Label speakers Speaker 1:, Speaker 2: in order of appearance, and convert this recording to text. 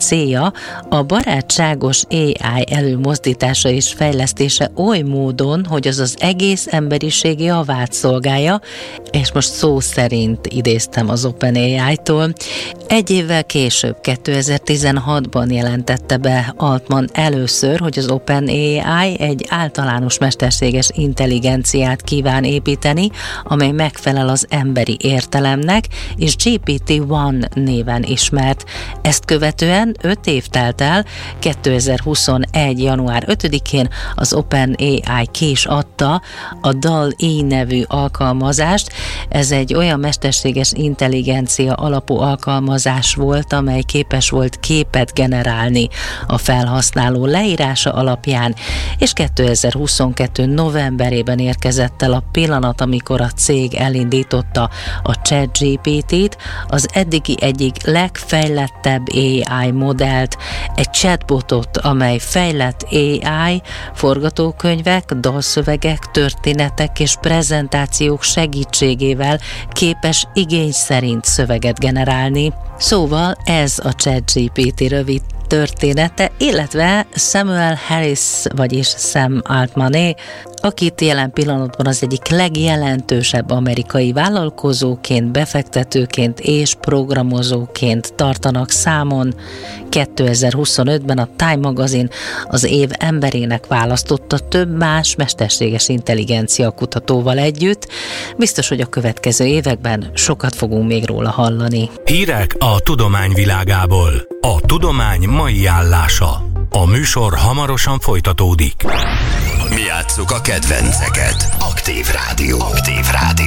Speaker 1: célja a barátságos AI előmozdítása és fejlesztése oly módon, hogy az egész emberiség javát szolgálja, és most szó szerint idéztem az OpenAI-tól. Egy évvel később, 2016-ban jelentette be Altman először, hogy az OpenAI egy általános mesterséges intelligenciát kíván építeni, amely megfelel az emberi értelemnek, és GPT-1 néven ismert. Ezt követően 5 év telt el, 2021. január 5-én az OpenAI ki is adta a DALL-E nevű alkalmazást. Ez egy olyan mesterséges intelligencia alapú alkalmazás volt, amely képes volt képet generálni a felhasználó leírása alapján, és 2022. novemberében érkezett el a pillanat, amikor a cég elindította a ChatGPT-t, az eddigi egyik legfejlettebb AI modellt, egy chatbotot, amely fejlett AI, forgatókönyvek, dalszövegek, történetek és prezentációk segítségével képes igény szerint szöveget generálni. Szóval ez a ChatGPT rövid története, illetve Samuel Harris, vagyis Sam Altmané, akit jelen pillanatban az egyik legjelentősebb amerikai vállalkozóként, befektetőként és programozóként tartanak számon. 2025-ben a Time magazin az év emberének választotta több más mesterséges intelligencia kutatóval együtt. Biztos, hogy a következő években sokat fogunk még róla hallani.
Speaker 2: Hírek a tudomány világából. A tudomány mai állása. A műsor hamarosan folytatódik.
Speaker 3: Mi játsszuk a kedvenceket. Aktív Rádió. Aktív Rádió.